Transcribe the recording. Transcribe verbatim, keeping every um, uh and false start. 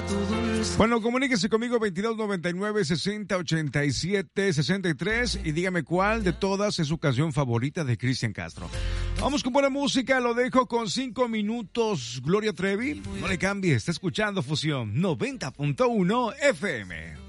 tu dulce. Bueno, comuníquese conmigo veintidós noventa y nueve, sesenta, ochenta y siete, sesenta y tres y dígame cuál de todas es su canción favorita de Cristian Castro. Vamos con buena música, lo dejo con cinco minutos. Gloria Trevi, no le cambie, está escuchando Fusión noventa punto uno F M.